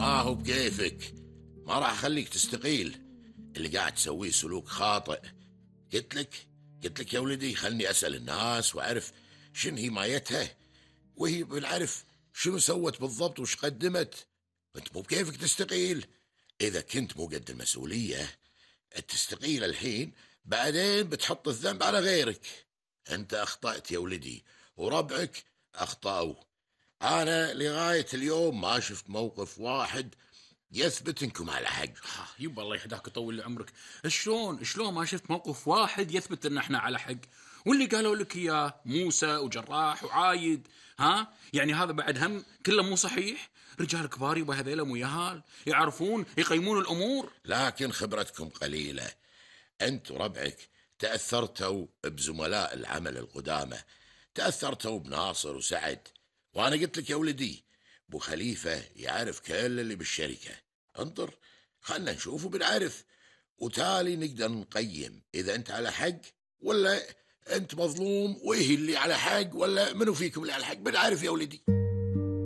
ما هو بكيفك، ما راح أخليك تستقيل. اللي قاعد تسويه سلوك خاطئ. قلت لك قلت لك يا ولدي خلني أسأل الناس وأعرف شنو هي مايتها، وهي بنعرف شنو سوت بالضبط وش قدمت. أنت مو بكيفك تستقيل. إذا كنت مو قد المسؤولية تستقيل الحين، بعدين بتحط الذنب على غيرك. أنت أخطأت يا ولدي، وربعك أخطأوا. أنا لغاية اليوم ما شفت موقف واحد يثبت إنكم على حق. يبا الله يهداك ويطول لي عمرك. شلون ما شفت موقف واحد يثبت ان احنا على حق؟ واللي قالوا لك اياه موسى وجراح وعايد، ها يعني هذا بعد هم كله مو صحيح؟ رجال كبار يبا، هذيلا مو يهال يعرفون يقيمون الامور. لكن خبرتكم قليلة. أنت وربعك تأثرتوا بزملاء العمل القدامى، تأثرتوا بناصر وسعد. وأنا قلت لك يا ولدي، أبو خليفة يعرف كل اللي بالشركة. انظر، خلنا نشوف وبنعرف، وتالي نقدر نقيم إذا أنت على حق ولا أنت مظلوم، وإيه اللي على حق ولا منو فيكم اللي على حق. بنعرف يا ولدي.